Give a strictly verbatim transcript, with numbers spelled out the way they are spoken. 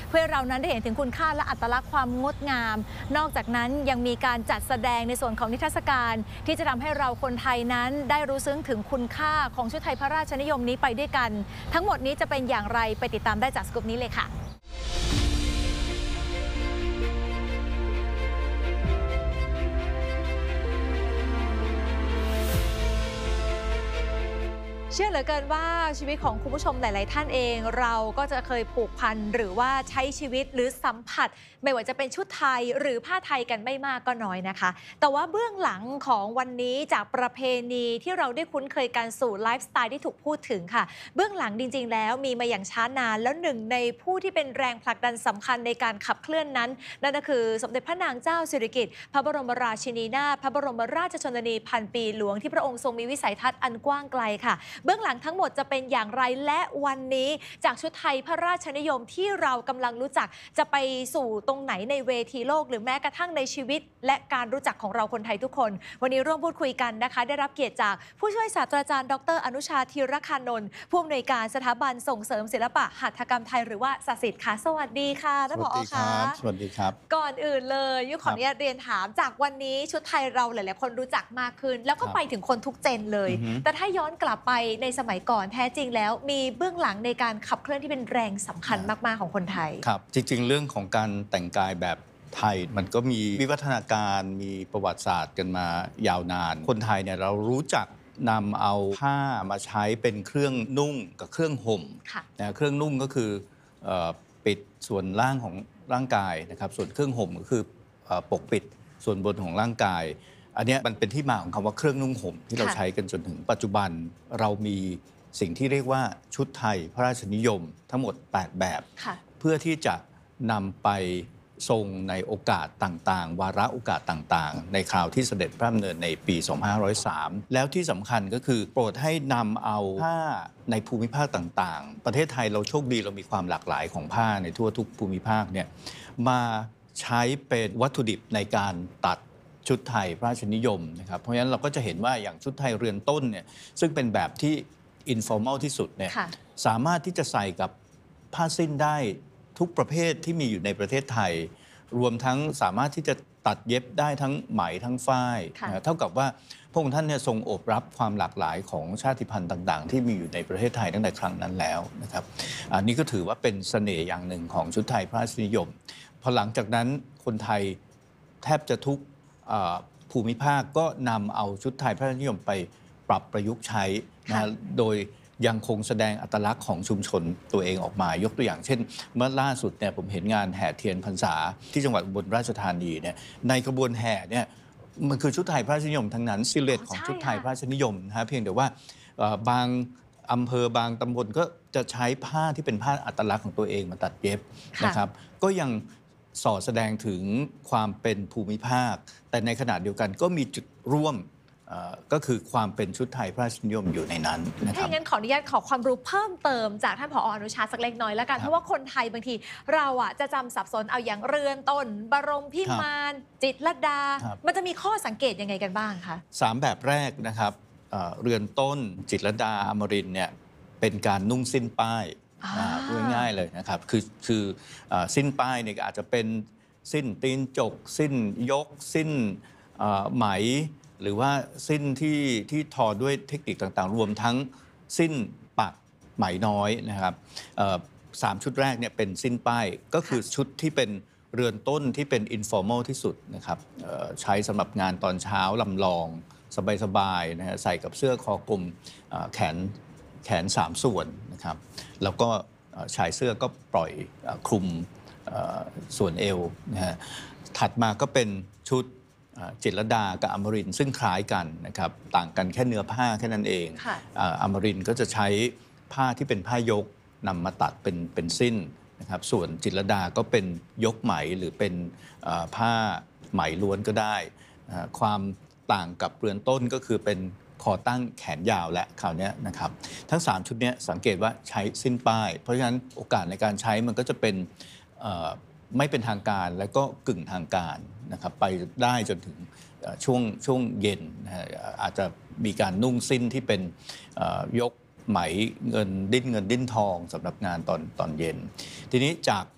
เพื่อเรานั้นได้เห็นถึงคุณค่าและอัตลักษณ์ความงดงามนอกจากนั้นยังมีการจัดแสดงในส่วนของนิทรรศการที่จะทำให้เราคนไทยนั้นได้รู้ซึ้งถึงคุณค่าของชุดไทยพระราชนิยมนี้ไปด้วยกันทั้งหมดนี้จะเป็นอย่างไรไปติดตามได้จากสกู๊ปนี้เลยค่ะเชื่อเหลือเกินว่าชีวิตของคุณผู้ชมหลายๆท่านเองเราก็จะเคยผูกพันหรือว่าใช้ชีวิตหรือสัมผัสไม่ว่าจะเป็นชุดไทยหรือผ้าไทยกันไม่มากก็น้อยนะคะแต่ว่าเบื้องหลังของวันนี้จากประเพณีที่เราได้คุ้นเคยกันสู่ไลฟ์สไตล์ที่ถูกพูดถึงค่ะเบื้องหลังจริงๆแล้วมีมาอย่างช้านานแล้วหนึ่งในผู้ที่เป็นแรงผลักดันสำคัญในการขับเคลื่อนนั้นนั่นก็คือสมเด็จพระนางเจ้าสิริกิติ์พระบรมราชินีนาถพระบรมราชชนนีพันปีหลวงที่พระองค์ทรงมีวิสัยทัศน์อันกว้างไกลค่ะเบื้องหลังทั้งหมดจะเป็นอย่างไรและวันนี้จากชุดไทยพระราชนิยมที่เรากำลังรู้จักจะไปสู่ตรงไหนในเวทีโลกหรือแม้กระทั่งในชีวิตและการรู้จักของเราคนไทยทุกคนวันนี้ร่วมพูดคุยกันนะคะได้รับเกียรติจากผู้ช่วยศาสตราจารย์ดรอนุชาธีรคานนท์ผู้อำนวยการสถาบันส่งเสริมศิลปะหัตถกรรมไทยหรือว่าศศิษย์ค่ะสวัสดีค่ะท่านผอ.ค่ะสวัสดีครับก่อนอื่นเลยยุขออนุญาตเรียนถามจากวันนี้ชุดไทยเราหลายๆคนรู้จักมากขึ้นแล้วก็ไปถึงคนทุกเจนเลยแต่ถ้าย้อนกลับไปในสมัยก่อนแท้จริงแล้วมีเบื้องหลังในการขับเคลื่อนที่เป็นแรงสำคัญมากๆของคนไทยครับจริงๆเรื่องของการแต่งกายแบบไทยมันก็มีวิวัฒนาการมีประวัติศาสตร์กันมายาวนานคนไทยเนี่ยเรารู้จักนำเอาผ้ามาใช้เป็นเครื่องนุ่งกับเครื่องห่มนะเครื่องนุ่งก็คือปิดส่วนล่างของร่างกายนะครับส่วนเครื่องห่มก็คือปกปิดส่วนบนของร่างกายอันนี้มันเป็นที่มาของคำว่าเครื่องนุ่งห่มที่เราใช้กันจนถึงปัจจุบันเรามีสิ่งที่เรียกว่าชุดไทยพระราชนิยมทั้งหมดแปดแบบเพื่อที่จะนำไปทรงในโอกาสต่างๆวาระโอกาสต่างๆในคราวที่เสด็จพระดำเนินในปี สองพันห้าร้อยสาม แล้วที่สำคัญก็คือโปรดให้นำเอาผ้าในภูมิภาคต่างๆประเทศไทยเราโชคดีเรามีความหลากหลายของผ้าในทั่วทุกภูมิภาคเนี่ยมาใช้เป็นวัตถุดิบในการตัดชุดไทยพระราชนิยมนะครับเพราะฉะนั้นเราก็จะเห็นว่าอย่างชุดไทยเรือนต้นเนี่ยซึ่งเป็นแบบที่อินฟอร์มัลที่สุดเนี่ยสามารถที่จะใส่กับผ้าสิ้นได้ทุกประเภทที่มีอยู่ในประเทศไทยรวมทั้งสามารถที่จะตัดเย็บได้ทั้งไหมทั้งฝ้ายเท่ากับว่าพระองค์ท่านเนี่ยทรงโอบรับความหลากหลายของชาติพันธุ์ต่างๆที่มีอยู่ในประเทศไทยตั้งแต่ครั้งนั้นแล้วนะครับอันนี้ก็ถือว่าเป็นเสน่ห์อย่างหนึ่งของชุดไทยพระราชนิยมพอหลังจากนั้นคนไทยแทบจะทุกภูมิภาคก็นำเอาชุดไทยพระราชนิยมไปปรับประยุกต์ใช้นะโดยยังคงแสดงอัตลักษณ์ของชุมชนตัวเองออกมายกตัวอย่างเช่นเมื่อล่าสุดเนี่ยผมเห็นงานแห่เทียนพรรษาที่จังหวัดอุบลราชธานีเนี่ยในกระบวนแห่เนี่ยมันคือชุดไทยพระราชนิยมทั้งนั้นซิลเลตของชุดไทยพระราชนิยมนะฮะเพียงแต่ว่าบางอำเภอบางตำบลก็จะใช้ผ้าที่เป็นผ้าอัตลักษณ์ของตัวเองมาตัดเย็บนะครับก็ยังส่อแสดงถึงความเป็นภูมิภาคแต่ในขณะเดียวกันก็มีจุดร่วมก็คือความเป็นชุดไทยพระราชนิยมอยู่ในนั้นนะครับถ้าอย่างนั้นขออนุญาตขอความรู้เพิ่มเติมจากท่านผอ.อนุชาสักเล็กน้อยแล้วกันเพราะว่าคนไทยบางทีเราอ่ะจะจำสับสนเอาอย่างเรือนต้นบรมพิมานจิตรลดามันจะมีข้อสังเกตยังไงกันบ้างคะสามแบบแรกนะครับเรือนต้นจิตรลดาอมรินทร์เนี่ยเป็นการนุ่งสิ้นป้ายพูดง่ายๆเลยนะครับคือคือสิ้นป้ายเนี่ยอาจจะเป็นสิ้นตีนจกสิ้นยกสิ้นไหมหรือว่าสิ้นที่ที่ทอด้วยเทคนิคต่างๆรวมทั้งสิ้นปักไหมน้อยนะครับสามชุดแรกเนี่ยเป็นสิ้นป้ายก็คือชุดที่เป็นเรือนต้นที่เป็นอินฟอร์มัลที่สุดนะครับใช้สำหรับงานตอนเช้าลำลองสบายๆนะฮะใส่กับเสื้อคอกลมแขนแขนสามส่วนนะครับแล้วก็ชายเสื้อก็ปล่อยคลุมส่วนเอวนะฮะถัดมาก็เป็นชุดจิตรลดากับอมรินทร์ซึ่งคล้ายกันนะครับต่างกันแค่เนื้อผ้าแค่นั้นเองอมรินทร์ก็จะใช้ผ้าที่เป็นผ้ายกนำมาตัดเป็นเป็นสิ้นนะครับส่วนจิตรลดาก็เป็นยกไหมหรือเป็นผ้าไหมล้วนก็ได้ความต่างกับเรือนต้นก็คือเป็นคอตั้งแขนยาวและคราวนี้นะครับทั้งสามชุดนี้สังเกตว่าใช้สิ้นป้ายเพราะฉะนั้นโอกาสในการใช้มันก็จะเป็นไม่เป็นทางการและก็กึ่งทางการนะครับไปได้จนถึงช่วงช่วงเย็นนะอาจจะมีการนุ่งสิ้นที่เป็นยกไหมเงินดิ้นเงินดิ้นทองสำหรับงานตอนตอนเย็นทีนี้จาก